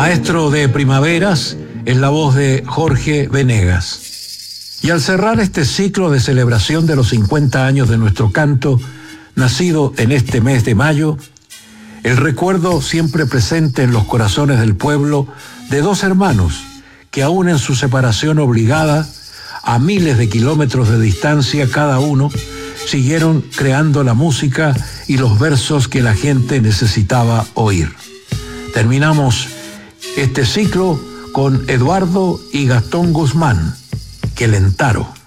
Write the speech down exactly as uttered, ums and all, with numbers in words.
Maestro de Primaveras es la voz de Jorge Venegas. Y al cerrar este ciclo de celebración de los cincuenta años de nuestro canto, nacido en este mes de mayo, el recuerdo siempre presente en los corazones del pueblo de dos hermanos que aún en su separación obligada, a miles de kilómetros de distancia cada uno, siguieron creando la música y los versos que la gente necesitaba oír. Terminamos este ciclo con Eduardo y Gastón Guzmán, Quelentaro.